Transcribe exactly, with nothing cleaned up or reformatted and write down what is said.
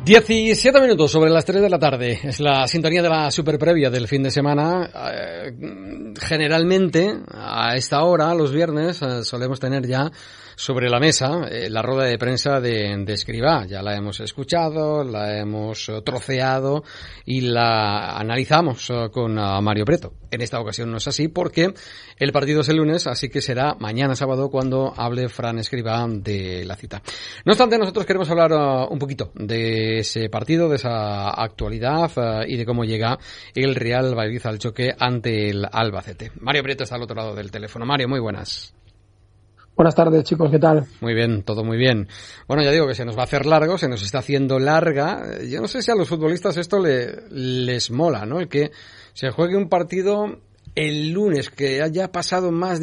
diecisiete minutos sobre las tres de la tarde. Es la sintonía de la super previa del fin de semana. Eh, generalmente, a esta hora, los viernes, eh, solemos tener ya sobre la mesa eh, la rueda de prensa de, de Escribá. Ya la hemos escuchado, la hemos uh, troceado y la analizamos uh, con uh, Mario Preto. En esta ocasión no es así porque el partido es el lunes, así que será mañana sábado cuando hable Fran Escribá de la cita. No obstante, nosotros queremos hablar uh, un poquito de ese partido, de esa actualidad uh, y de cómo llega el Real Valladolid al choque ante el Albacete. Mario Prieto está al otro lado del teléfono. Mario, muy buenas. Buenas tardes, chicos, ¿qué tal? Muy bien, todo muy bien. Bueno, ya digo que se nos va a hacer largo, se nos está haciendo larga. Yo no sé si a los futbolistas esto le, les mola, ¿no? El que se juegue un partido el lunes, que haya pasado más de